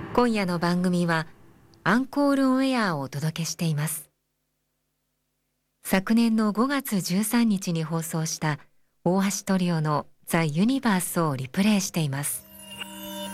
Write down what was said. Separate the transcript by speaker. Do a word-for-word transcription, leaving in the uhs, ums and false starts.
Speaker 1: 今夜の番組はアンコールオンエアをお届けしています。昨年のごがつじゅうさんにちに放送した大橋トリオのザ・ユニバースをリプレイしています。